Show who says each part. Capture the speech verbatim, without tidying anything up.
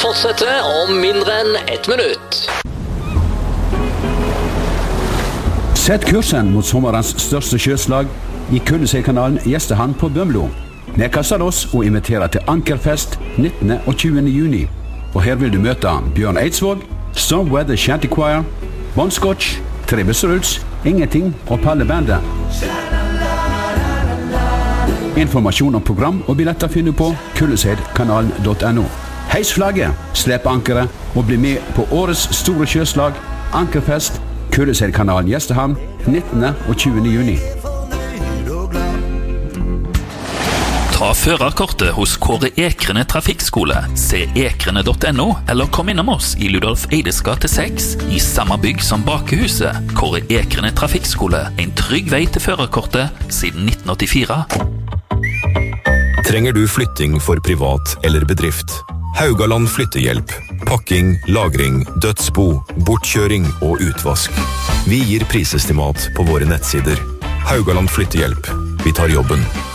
Speaker 1: fortsetter om mindre enn ett minutt.
Speaker 2: Sett kursen mot sommerens største sjøslag i Kulleseidkanalen Gjestehavn på Bømlo. Vi kaster oss og inviterer til Ankerfest nittende og tjuende juni. Og her vil du møte Bjørn Eidsvåg, Storm Weather Shanty Choir, Bon Scotch, Trebus Roots, Ingenting og Palle Bandet. Informasjon om program og billetter finner du på kulleseidkanalen punktum no. Heis flagget, slepp ankeret og bli med på årets store sjøslag, Ankerfest, Kulleseidkanalen Gjestehavn nittende og tjuende juni.
Speaker 3: Ta førerkortet hos Kåre Ekrene Trafikkskole, se ekrene punktum no, eller kom innom oss i Ludolf Eides gate seks, i samme bygg som Bakehuset. Kåre Ekrene Trafikkskole, en trygg vei til førerkortet siden nitten åttifire.
Speaker 4: Trenger du flytting for privat eller bedrift? Haugaland Flyttehjelp. Pakking, lagring, dødsbo, bortkjøring og utvask. Vi gir prisestimat på våre nettsider. Haugaland Flyttehjelp. Vi tar jobben.